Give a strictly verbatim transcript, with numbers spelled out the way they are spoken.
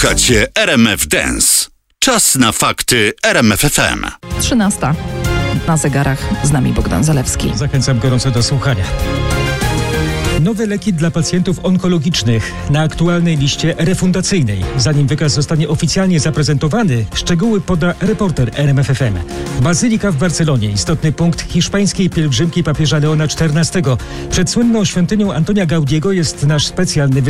Słuchacie R M F Dance. Czas na fakty R M F F M. trzynasta. Na zegarach z nami Bogdan Zalewski. Zachęcam gorąco do słuchania. Nowe leki dla pacjentów onkologicznych na aktualnej liście refundacyjnej. Zanim wykaz zostanie oficjalnie zaprezentowany, szczegóły poda reporter R M F F M. Bazylika w Barcelonie, istotny punkt hiszpańskiej pielgrzymki papieża Leona czternastego. Przed słynną świątynią Antonia Gaudiego jest nasz specjalny